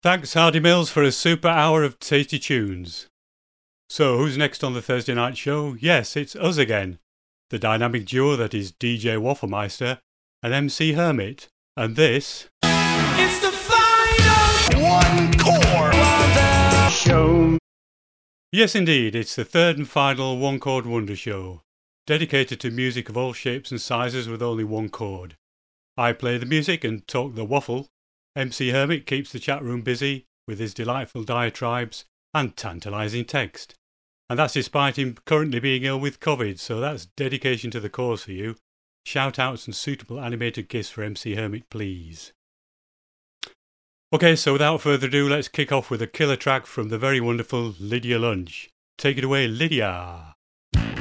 Thanks Hardy Mills for a super hour of tasty tunes. So who's next on the Thursday night show? Yes, it's us again. The dynamic duo that is DJ Wafflemeister and MC Hermit. And this... It's the final one chord show. Yes indeed, it's the third and final one chord wonder show. Dedicated to music of all shapes and sizes with only one chord. I play the music and talk the waffle. MC Hermit keeps the chat room busy with his delightful diatribes and tantalising text. And that's despite him currently being ill with COVID, so that's dedication to the cause for you. Shout outs and suitable animated gifs for MC Hermit, please. Okay, so without further ado, let's kick off with a killer track from the very wonderful Lydia Lunch. Take it away, Lydia.